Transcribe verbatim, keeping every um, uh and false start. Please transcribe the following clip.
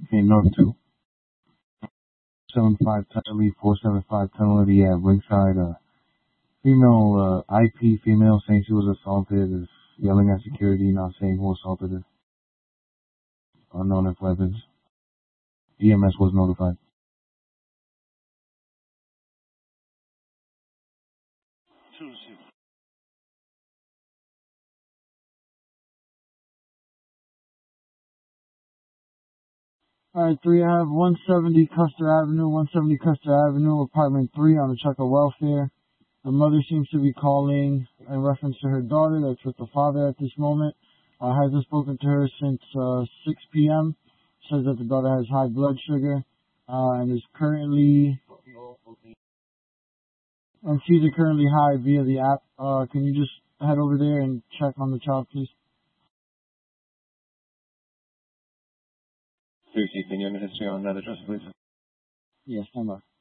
Okay, North two. seven five Tunnelly, four seven five Tunnelly at Ringside. Uh, female, uh, I P female saying she was assaulted is yelling at security, not saying who assaulted her. Unknown if weapons. E M S was notified. Alright, three, I have one seventy Custer Avenue, one seventy Custer Avenue, apartment three on the check of welfare. The mother seems to be calling in reference to her daughter that's with the father at this moment. Uh, hasn't spoken to her since uh, six p m Says that the daughter has high blood sugar uh, and is currently, and she's currently high via the app. Uh, can you just head over there and check on the child, please? Lucy, can you have a history on that address, please? Yes, stand by.